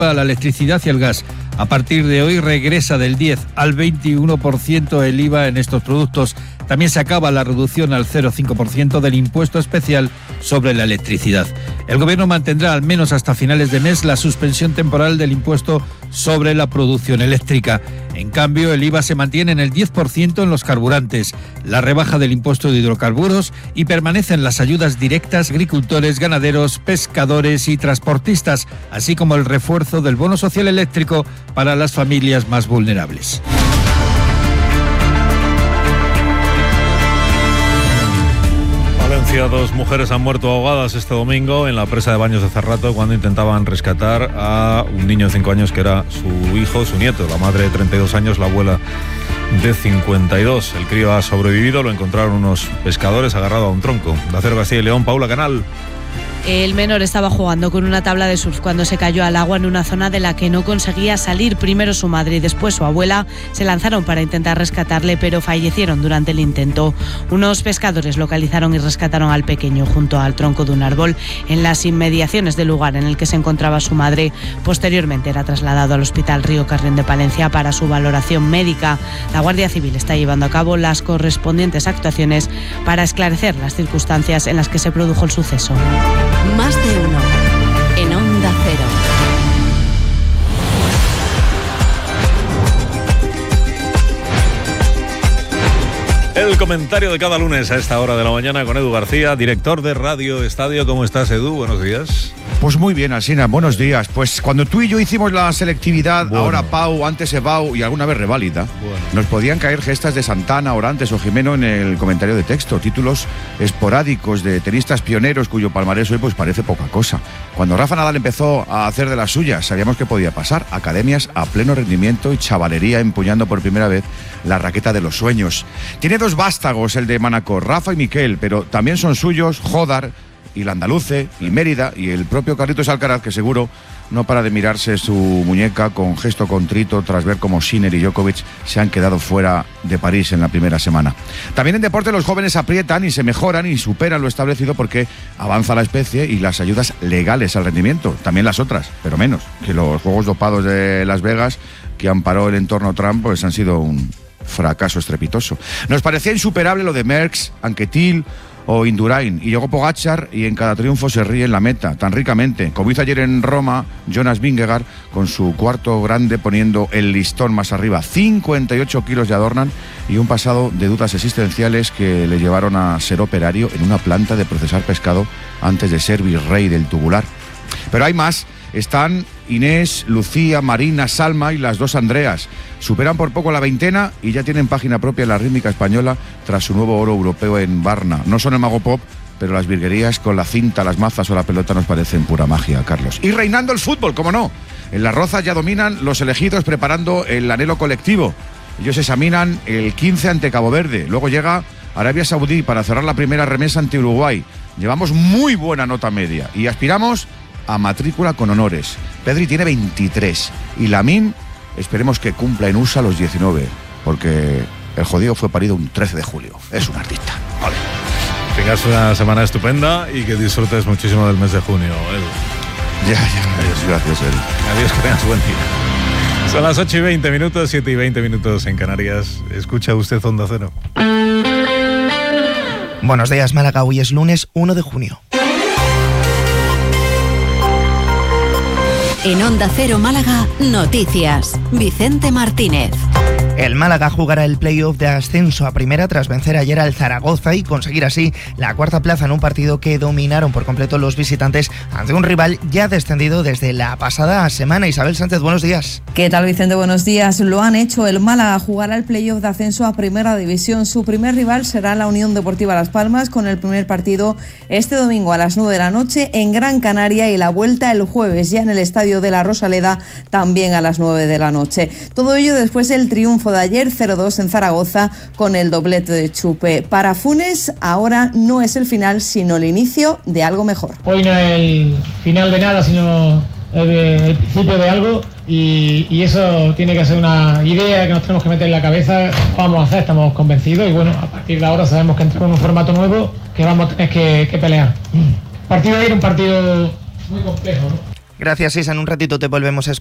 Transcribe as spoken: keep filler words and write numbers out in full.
a la electricidad y el gas. A partir de hoy regresa del diez al veintiuno por ciento el I V A en estos productos. También se acaba la reducción al cero coma cinco por ciento del impuesto especial sobre la electricidad. El Gobierno mantendrá al menos hasta finales de mes la suspensión temporal del impuesto sobre la producción eléctrica. En cambio, el I V A se mantiene en el diez por ciento en los carburantes, la rebaja del impuesto de hidrocarburos y permanecen las ayudas directas a agricultores, ganaderos, pescadores y transportistas, así como el refuerzo del bono social eléctrico para las familias más vulnerables. Valencia, dos mujeres han muerto ahogadas este domingo en la presa de Baños de Cerrato cuando intentaban rescatar a un niño de cinco años que era su hijo, su nieto, la madre de treinta y dos años, la abuela de cincuenta y dos. El crío ha sobrevivido, lo encontraron unos pescadores agarrado a un tronco. De Acero Castilla y León, Paula Canal. El menor estaba jugando con una tabla de surf cuando se cayó al agua en una zona de la que no conseguía salir. Primero su madre y después su abuela se lanzaron para intentar rescatarle, pero fallecieron durante el intento. Unos pescadores localizaron y rescataron al pequeño junto al tronco de un árbol en las inmediaciones del lugar en el que se encontraba su madre. Posteriormente era trasladado al Hospital Río Carrión de Palencia para su valoración médica. La Guardia Civil está llevando a cabo las correspondientes actuaciones para esclarecer las circunstancias en las que se produjo el suceso. Más de uno en Onda Cero. El comentario de cada lunes a esta hora de la mañana con Edu García, director de Radio Estadio. ¿Cómo estás, Edu? Buenos días. Pues muy bien, Alsina, buenos días. Pues cuando tú y yo hicimos la selectividad, bueno. Ahora Pau, antes Ebau y alguna vez Reválida, bueno. Nos podían caer gestas de Santana, Orantes o Jimeno en el comentario de texto, títulos esporádicos de tenistas pioneros cuyo palmarés hoy pues parece poca cosa. Cuando Rafa Nadal empezó a hacer de las suyas, sabíamos que podía pasar. Academias a pleno rendimiento y chavalería empuñando por primera vez la raqueta de los sueños. Tiene dos vástagos el de Manacor, Rafa y Miquel, pero también son suyos Jodar y Landaluce y Mérida y el propio Carlitos Alcaraz, que seguro no para de mirarse su muñeca con gesto contrito tras ver cómo Sinner y Djokovic se han quedado fuera de París en la primera semana. También en deporte los jóvenes aprietan y se mejoran y superan lo establecido porque avanza la especie y las ayudas legales al rendimiento, también las otras, pero menos, que los juegos dopados de Las Vegas que amparó el entorno Trump pues han sido un fracaso estrepitoso. Nos parecía insuperable lo de Merckx, Anquetil o Indurain, y llegó Pogačar y en cada triunfo se ríe en la meta, tan ricamente, como hizo ayer en Roma Jonas Vingegaard con su cuarto grande poniendo el listón más arriba. cincuenta y ocho kilos le adornan y un pasado de dudas existenciales que le llevaron a ser operario en una planta de procesar pescado antes de ser virrey del tubular. Pero hay más. Están Inés, Lucía, Marina, Salma y las dos Andreas. Superan por poco la veintena y ya tienen página propia en la rítmica española tras su nuevo oro europeo en Varna. No son el mago pop, pero las virguerías con la cinta, las mazas o la pelota nos parecen pura magia, Carlos. Y reinando el fútbol, ¿cómo no? En Las Rozas ya dominan los elegidos preparando el anhelo colectivo. Ellos examinan el quince ante Cabo Verde. Luego llega Arabia Saudí para cerrar la primera remesa ante Uruguay. Llevamos muy buena nota media y aspiramos a matrícula con honores. Pedri tiene veintitrés y Lamine esperemos que cumpla en U S A los diecinueve, porque el jodido fue parido un trece de julio. Es un artista. Vale. Tengas una semana estupenda y que disfrutes muchísimo del mes de junio, Edu. Ya, ya. Adiós, gracias, Edu. Adiós, que tengas buen día. Son las ocho y veinte minutos, siete y veinte minutos en Canarias. Escucha usted Onda Cero. Buenos días, Málaga. Hoy es lunes uno de junio. En Onda Cero Málaga, noticias. Vicente Martínez. El Málaga jugará el play-off de ascenso a primera tras vencer ayer al Zaragoza y conseguir así la cuarta plaza en un partido que dominaron por completo los visitantes ante un rival ya descendido desde la pasada semana. Isabel Sánchez, buenos días. ¿Qué tal, Vicente? Buenos días. Lo han hecho. El Málaga jugará el play-off de ascenso a primera división. Su primer rival será la Unión Deportiva Las Palmas, con el primer partido este domingo a las nueve de la noche en Gran Canaria y la vuelta el jueves ya en el Estadio de la Rosaleda también a las nueve de la noche. Todo ello después del triunfo de ayer cero dos en Zaragoza con el doblete de Chupe. Para Funes ahora no es el final sino el inicio de algo mejor. Hoy no es el final de nada sino el, el principio de algo y, y eso tiene que ser una idea que nos tenemos que meter en la cabeza. Vamos a hacer, estamos convencidos y bueno, a partir de ahora sabemos que entramos en un formato nuevo que vamos a tener que, que pelear. El partido de ayer un partido muy complejo, ¿no? Gracias, Isa. En un ratito te volvemos a escuchar.